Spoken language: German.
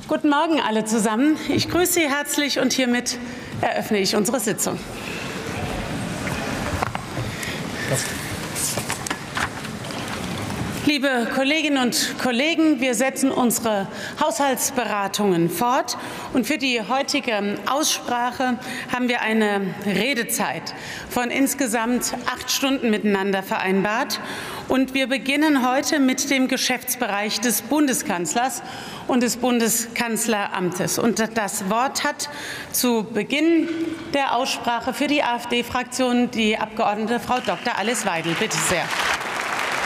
Guten Morgen alle zusammen. Ich grüße Sie herzlich und hiermit eröffne ich unsere Sitzung. Liebe Kolleginnen und Kollegen, wir setzen unsere Haushaltsberatungen fort. Und für die heutige Aussprache haben wir eine Redezeit von insgesamt 8 Stunden miteinander vereinbart. Und wir beginnen heute mit dem Geschäftsbereich des Bundeskanzlers und des Bundeskanzleramtes. Und das Wort hat zu Beginn der Aussprache für die AfD-Fraktion die Abgeordnete Frau Dr. Alice Weidel. Bitte sehr.